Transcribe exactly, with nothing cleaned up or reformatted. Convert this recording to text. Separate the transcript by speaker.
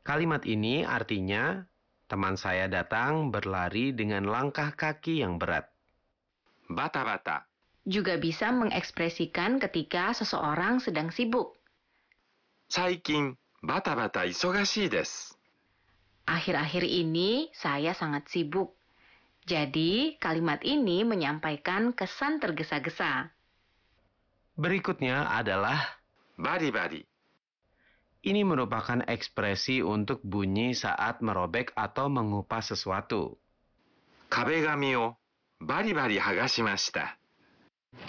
Speaker 1: Kalimat ini artinya teman saya datang berlari dengan langkah kaki yang berat.
Speaker 2: Bata-bata.
Speaker 3: Juga bisa mengekspresikan ketika seseorang sedang sibuk.
Speaker 2: 最近、バタバタ忙しいです。
Speaker 3: Akhir-akhir ini saya sangat sibuk. Jadi, kalimat ini menyampaikan kesan tergesa-gesa.
Speaker 1: Berikutnya adalah
Speaker 2: バリバリ。
Speaker 1: ini merupakan ekspresi untuk bunyi saat merobek atau mengupas sesuatu.
Speaker 2: 壁紙をバリバリ剥がしました。